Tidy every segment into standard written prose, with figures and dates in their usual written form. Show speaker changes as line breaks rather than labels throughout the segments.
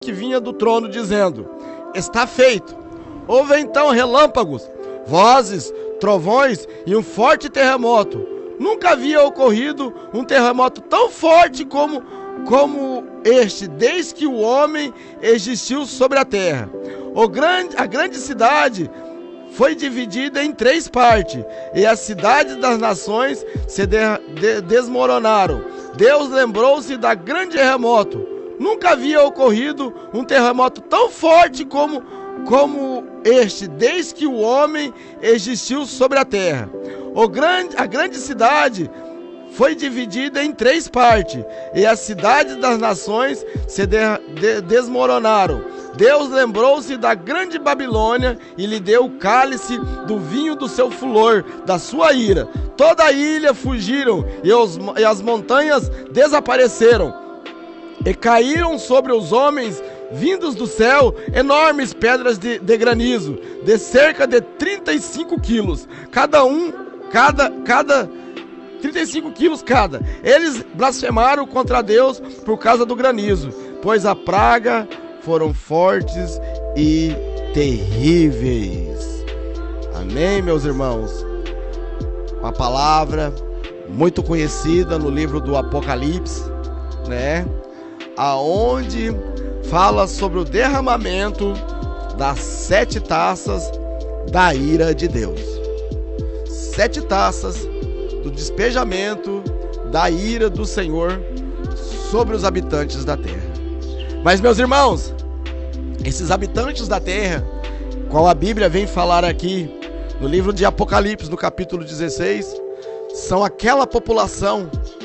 que vinha do trono, dizendo: está feito. Houve então relâmpagos, vozes, trovões e um forte terremoto. Nunca havia ocorrido um terremoto tão forte como este, desde que o homem existiu sobre a terra. A grande cidade foi dividida em 3 partes, e as cidades das nações se desmoronaram. Deus lembrou-se da grande terremoto. Nunca havia ocorrido um terremoto tão forte como este, desde que o homem existiu sobre a terra. A grande cidade foi dividida em 3 partes, e as cidades das nações se desmoronaram. Deus lembrou-se da grande Babilônia e lhe deu o cálice do vinho do seu furor, da sua ira. Toda a ilha fugiram e as montanhas desapareceram. E caíram sobre os homens vindos do céu enormes pedras de granizo, de cerca de 35 quilos, cada 35 quilos cada. Eles blasfemaram contra Deus por causa do granizo, pois a praga foram fortes e terríveis. Amém, meus irmãos? Uma palavra muito conhecida no livro do Apocalipse, né? Aonde fala sobre o derramamento das 7 taças da ira de Deus. 7 taças do despejamento da ira do Senhor sobre os habitantes da terra. Mas, meus irmãos, esses habitantes da terra, qual a Bíblia vem falar aqui no livro de Apocalipse, no capítulo 16, são aquela população,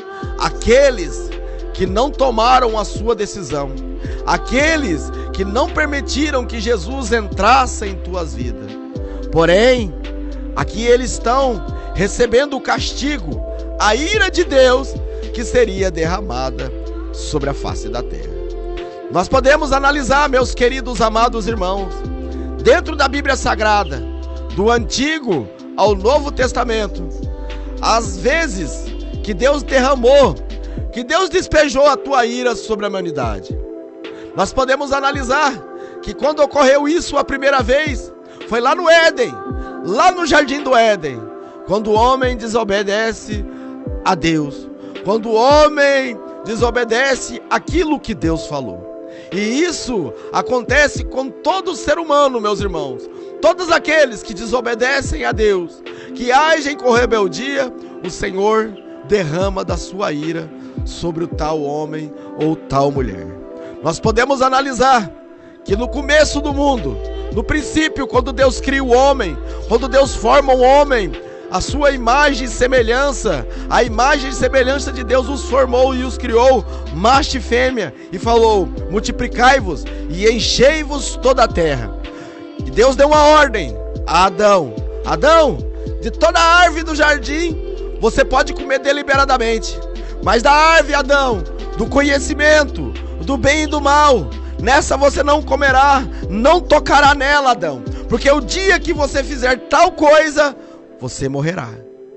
aqueles que não tomaram a sua decisão, aqueles que não permitiram que Jesus entrasse em tuas vidas. Porém, aqui eles estão recebendo o castigo, a ira de Deus que seria derramada sobre a face da terra. Nós podemos analisar, meus queridos amados irmãos, dentro da Bíblia Sagrada, do Antigo ao Novo Testamento, as vezes que Deus derramou, que Deus despejou a tua ira sobre a humanidade. Nós podemos analisar que quando ocorreu isso a primeira vez, foi lá no Éden, lá no Jardim do Éden, quando o homem desobedece a Deus, quando o homem desobedece aquilo que Deus falou. E isso acontece com todo ser humano, meus irmãos. Todos aqueles que desobedecem a Deus, que agem com rebeldia, o Senhor derrama da sua ira sobre o tal homem ou tal mulher. Nós podemos analisar que no começo do mundo, no princípio, quando Deus cria o homem, quando Deus forma o homem, a sua imagem e semelhança, a imagem e semelhança de Deus os formou e os criou, macho e fêmea, e falou: multiplicai-vos e enchei-vos toda a terra. E Deus deu uma ordem a Adão: Adão, de toda a árvore do jardim você pode comer deliberadamente, mas da árvore, Adão, do conhecimento, do bem e do mal, nessa você não comerá, não tocará nela, Adão, porque o dia que você fizer tal coisa, você morrerá.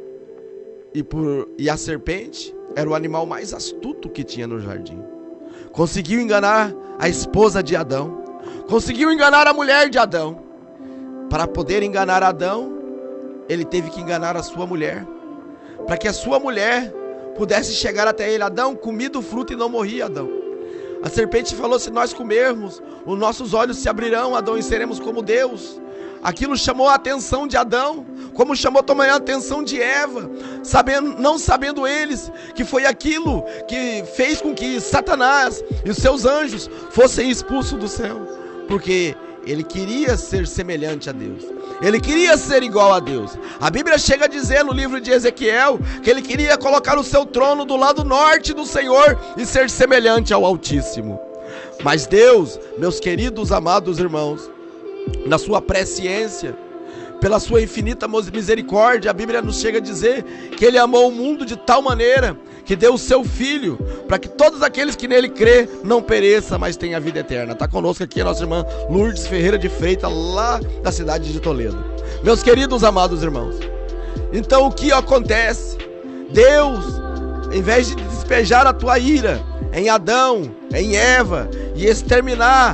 E a serpente era o animal mais astuto que tinha no jardim. Conseguiu enganar a esposa de Adão, conseguiu enganar a mulher de Adão. Para poder enganar Adão, ele teve que enganar a sua mulher, para que a sua mulher pudesse chegar até ele. Adão, comi do fruto e não morri, Adão. A serpente falou: se nós comermos, os nossos olhos se abrirão, Adão, e seremos como Deus. Aquilo chamou a atenção de Adão, como chamou também a atenção de Eva, não sabendo eles que foi aquilo que fez com que Satanás e os seus anjos fossem expulsos do céu, porque ele queria ser semelhante a Deus, ele queria ser igual a Deus. A Bíblia chega a dizer no livro de Ezequiel que ele queria colocar o seu trono do lado norte do Senhor e ser semelhante ao Altíssimo. Mas Deus, meus queridos amados irmãos, na sua presciência, pela sua infinita misericórdia, a Bíblia nos chega a dizer que ele amou o mundo de tal maneira que deu o seu Filho, para que todos aqueles que nele crê não pereça, mas tenha vida eterna. Está conosco aqui a nossa irmã Lourdes Ferreira de Freitas, lá da cidade de Toledo. Meus queridos amados irmãos, então o que acontece? Deus, em vez de despejar a tua ira em Adão, em Eva, e exterminar